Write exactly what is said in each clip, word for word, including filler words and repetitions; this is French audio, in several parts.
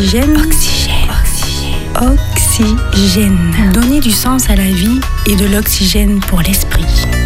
Oxygène. Oxygène. Oxygène. Oxygène. Donner du sens à la vie et de l'oxygène pour l'esprit.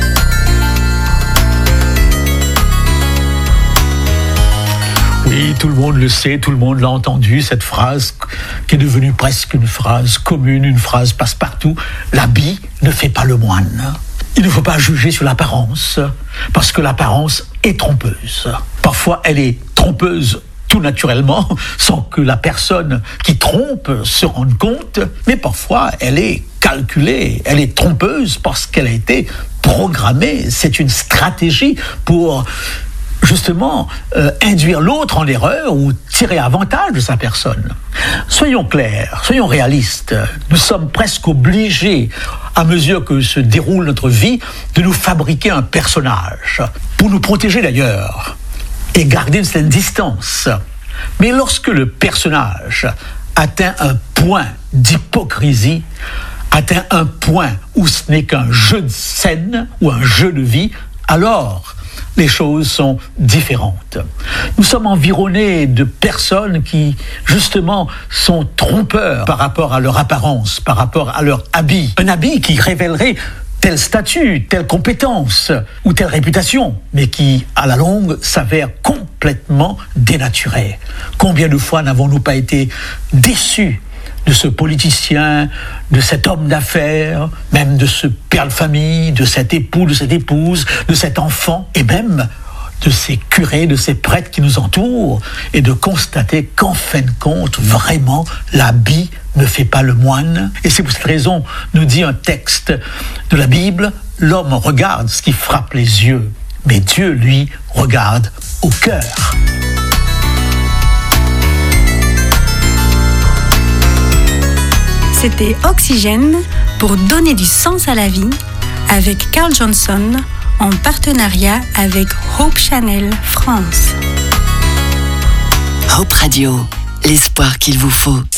Oui, tout le monde le sait, tout le monde l'a entendu, cette phrase qui est devenue presque une phrase commune, une phrase passe-partout. L'habit ne fait pas le moine. Il ne faut pas juger sur l'apparence, parce que l'apparence est trompeuse. Parfois, elle est trompeuse tout naturellement, sans que la personne qui trompe se rende compte, mais parfois, elle est calculée, elle est trompeuse parce qu'elle a été programmée. C'est une stratégie pour justement euh, induire l'autre en erreur ou tirer avantage de sa personne. Soyons clairs, soyons réalistes. Nous sommes presque obligés, à mesure que se déroule notre vie, de nous fabriquer un personnage, pour nous protéger d'ailleurs, et garder une certaine distance. Mais lorsque le personnage atteint un point d'hypocrisie, atteint un point où ce n'est qu'un jeu de scène ou un jeu de vie, alors les choses sont différentes. Nous sommes environnés de personnes qui, justement, sont trompeurs par rapport à leur apparence, par rapport à leur habit. Un habit qui révélerait tel statut, telle compétence ou telle réputation, mais qui, à la longue, s'avère complètement dénaturé. Combien de fois n'avons-nous pas été déçus de ce politicien, de cet homme d'affaires, même de ce père de famille, de cet époux, de cette épouse, de cet enfant, et même de ces curés, de ces prêtres qui nous entourent, et de constater qu'en fin de compte, vraiment, l'habit ne fait pas le moine. Et c'est pour cette raison, nous dit un texte de la Bible, l'homme regarde ce qui frappe les yeux, mais Dieu, lui, regarde au cœur. C'était Oxygène pour donner du sens à la vie avec Carl Johnson en partenariat avec Hope Channel France. Hope Radio, l'espoir qu'il vous faut.